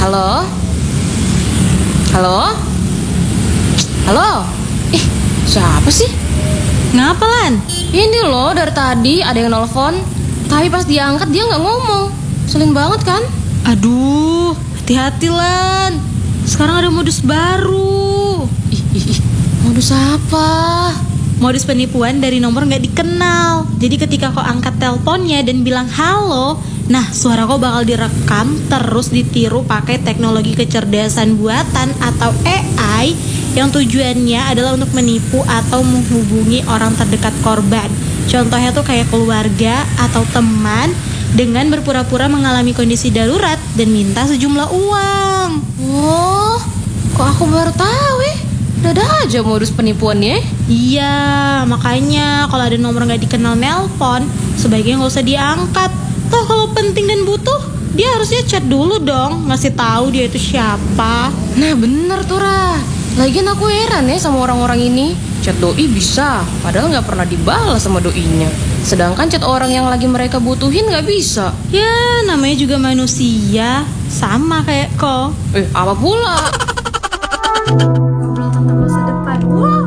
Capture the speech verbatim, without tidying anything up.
Halo? Halo? Halo? Ih, siapa sih? Ngapa, Lan? Ini loh, dari tadi ada yang nelfon, tapi pas diangkat dia nggak ngomong. Selin banget kan? Aduh, hati-hati, Lan. Sekarang ada modus baru. Ih, ih, ih. Modus apa? Modus penipuan dari nomor nggak dikenal. Jadi ketika kau angkat teleponnya dan bilang halo, nah suara kau bakal direkam terus ditiru pakai teknologi kecerdasan buatan atau A I yang tujuannya adalah untuk menipu atau menghubungi orang terdekat korban. Contohnya tuh kayak keluarga atau teman dengan berpura-pura mengalami kondisi darurat dan minta sejumlah uang. Oh, kok aku baru tahu ya? Ada aja modus penipuannya. Iya, makanya kalau ada nomor nggak dikenal nelpon, sebaiknya nggak usah diangkat. Toh kalau penting dan butuh, dia harusnya chat dulu dong, ngasih tahu dia itu siapa. Nah bener tuh Ra. Lagian aku heran ya sama orang-orang ini. Chat doi bisa, padahal nggak pernah dibalas sama doinya. Sedangkan chat orang yang lagi mereka butuhin nggak bisa. Ya, namanya juga manusia, sama kayak kau. Eh, apa pula? Ngobrol tentang masa depan. Wow.